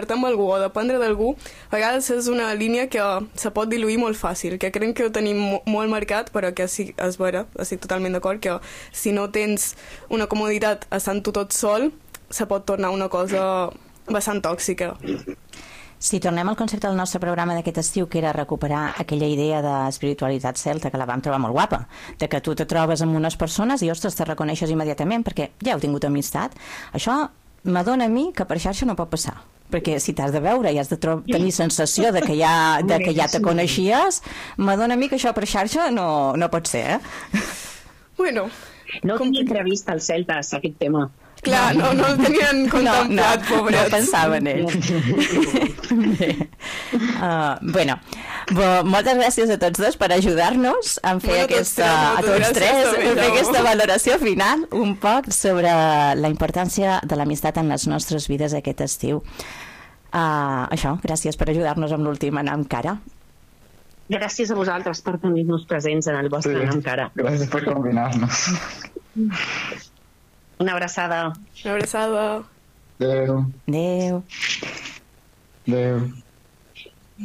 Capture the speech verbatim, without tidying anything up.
amb algú o dependre d'algú, a vegades és una línia que se pot diluir molt fàcil, que crec que ho tenim molt marcat, però que sí, és vera, estic totalment d'acord, que si no tens una comoditat estant tu tot sol, se pot tornar una cosa bastant tòxica. Si tornem al concepte del nostre programa d'aquest estiu, que era recuperar aquella idea d'espiritualitat celta, que la vam trobar molt guapa, de que tu te trobes amb unes persones i, ostres, te reconeixes immediatament perquè ja heu tingut amistat, això m'adona a mi que per xarxa no pot passar. Perquè si t'has de veure i has de tenir sensació de que ja, de que ja te coneixies, m'adona a mi que això per xarxa no, no pot ser, eh? Bueno... No tenia previst als celtes aquest tema. Clar, no, no el tenien contemplat, no, no, pobrets. No pensava en ells. uh, bueno, bo, moltes gràcies a tots dos per ajudar-nos a fer bueno, aquesta, a tots tres, a fer aquesta valoració final un poc sobre la importància de l'amistat en les nostres vides aquest estiu. Uh, això, gràcies per ajudar-nos amb l'últim Anar amb cara. Gràcies a vosaltres per tenir-nos presents en el vostre sí, Anar amb cara. Gràcies per combinar-nos. Una abraçada. Una abraçada. Adéu. Adéu. Adéu.